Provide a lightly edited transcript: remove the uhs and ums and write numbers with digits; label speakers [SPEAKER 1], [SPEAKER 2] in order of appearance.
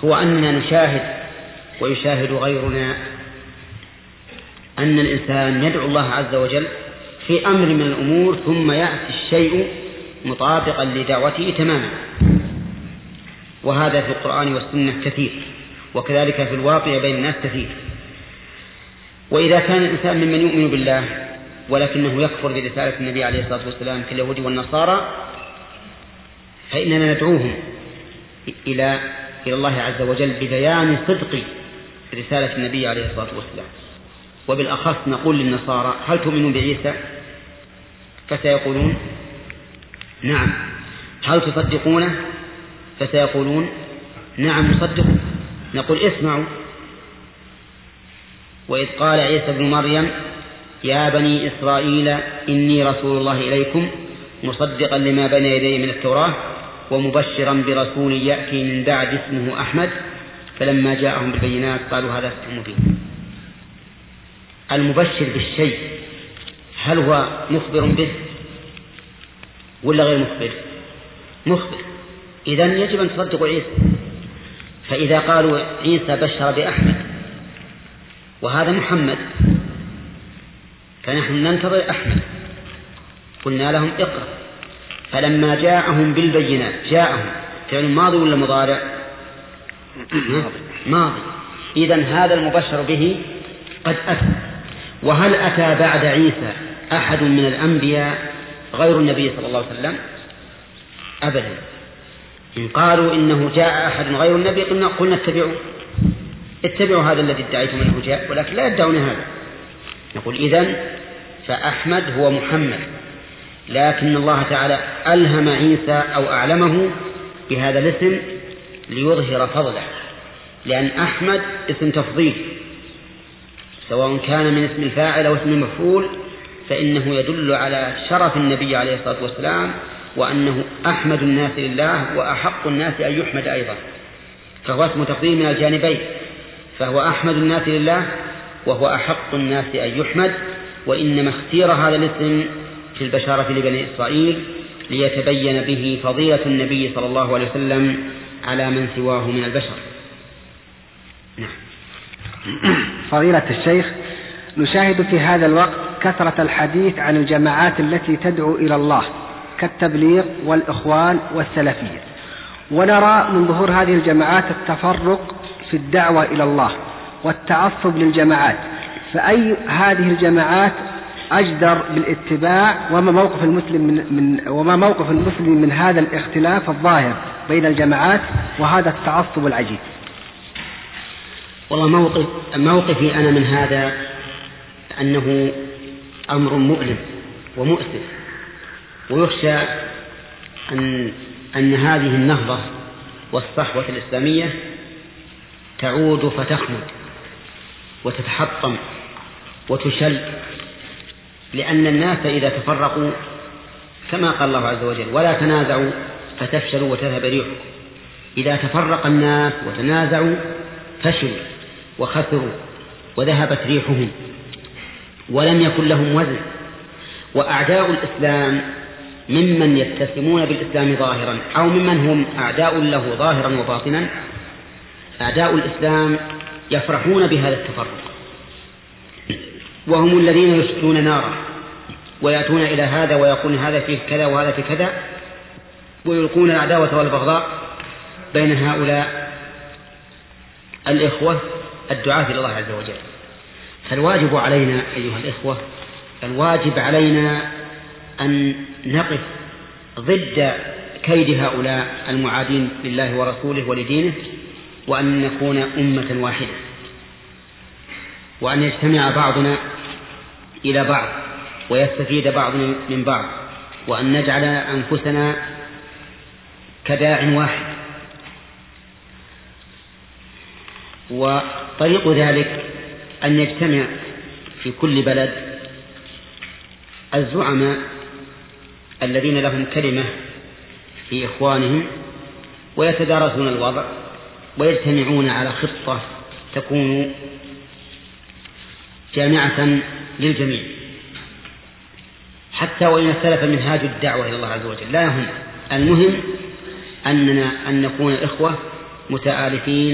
[SPEAKER 1] هو أننا نشاهد ويشاهد غيرنا أن الإنسان يدعو الله عز وجل في أمر من الأمور ثم يأتي الشيء مطابقا لدعوته تماما، وهذا في القرآن والسنة كثير، وكذلك في الواقع بين الناس كثير. وإذا كان الإنسان ممن يؤمن بالله ولكنه يكفر برسالة النبي عليه الصلاة والسلام كاليهود والنصارى، فإننا ندعوهم إلى الله عز وجل ببيان صدق رسالة النبي عليه الصلاة والسلام. وبالأخص نقول للنصارى: هل تؤمنون بعيسى؟ فسيقولون نعم. هل تصدقونه؟ فسيقولون نعم نصدق. نقول: اسمعوا: وإذ قال عيسى ابن مريم يا بني إسرائيل إني رسول الله إليكم مصدقا لما بين يدي من التوراة ومبشرا برسول يأتي من بعد اسمه أحمد فلما جاءهم بالبينات قالوا هذا سحر مبين. المبشر بالشيء هل هو مخبر به ولا غير مخبر؟ مخبر. إذن يجب أن تصدقوا عيسى. فإذا قالوا عيسى بشر بأحمد وهذا محمد فنحن ننتظر أحمد، قلنا لهم اقرأ. فلما جاءهم بالبينات، جاءهم فعل ماضي ولا مضارع؟ ماضي. إذن هذا المبشر به قد أتى. وهل أتى بعد عيسى أحد من الأنبياء غير النبي صلى الله عليه وسلم؟ أبدا. إن قالوا إنه جاء أحد غير النبي قلنا اتبعوا هذا الذي ادعيتم أنه جاء، ولكن لا يدعون هذا. نقول إذن فأحمد هو محمد، لكن الله تعالى ألهم عيسى أو أعلمه بهذا الاسم ليظهر فضله، لأن أحمد اسم تفضيل سواء كان من اسم الفاعل أو اسم المفعول، فإنه يدل على شرف النبي عليه الصلاة والسلام وأنه أحمد الناس لله وأحق الناس أن يحمد أيضا، فهو اسم تفضيل من الجانبين، فهو أحمد الناس لله وهو أحق الناس أن يحمد. وإنما اختير هذا الاسم في البشارة لبني إسرائيل ليتبين به فضيلة النبي صلى الله عليه وسلم على من سواه من البشر. نعم.
[SPEAKER 2] فضيلة الشيخ، نشاهد في هذا الوقت كثرة الحديث عن الجماعات التي تدعو إلى الله كالتبليغ والإخوان والسلفية، ونرى من ظهور هذه الجماعات التفرق في الدعوة إلى الله والتعصب للجماعات، فأي هذه الجماعات أجدر بالاتباع؟ وما موقف المسلم من هذا الاختلاف الظاهر بين الجماعات وهذا التعصب العجيب؟
[SPEAKER 1] والله موقفي أنا من هذا أنه أمر مؤلم ومؤسف، ويخشى أن هذه النهضة والصحوة الإسلامية تعود فتخمد وتتحطم وتشل، لأن الناس إذا تفرقوا كما قال الله عز وجل ولا تنازعوا فتفشلوا وتذهب ريحكم، إذا تفرق الناس وتنازعوا فشلوا وخسروا وذهبت ريحهم ولم يكن لهم وزن. وأعداء الإسلام ممن يتسمون بالإسلام ظاهرا أو ممن هم أعداء له ظاهرا وباطنا، أعداء الإسلام يفرحون بهذا التفرق، وهم الذين يسكنون نارا ويأتون إلى هذا ويقولون هذا فيه كذا وهذا فيه كذا، ويلقون العداوة والبغضاء بين هؤلاء الإخوة الدعاة إلى الله عز وجل. فالواجب علينا أيها الإخوة، الواجب علينا أن نقف ضد كيد هؤلاء المعادين لله ورسوله ولدينه، وأن نكون أمة واحدة، وأن يجتمع بعضنا إلى بعض ويستفيد بعضنا من بعض، وأن نجعل أنفسنا كداع واحد. وطريق ذلك أن يجتمع في كل بلد الزعماء الذين لهم كلمة في إخوانهم ويتدارسون الوضع ويجتمعون على خطة تكون جامعة للجميع، حتى وإن اختلف منهاج الدعوة إلى الله عز وجل لا يهم، المهم أن نكون إخوة متآلفين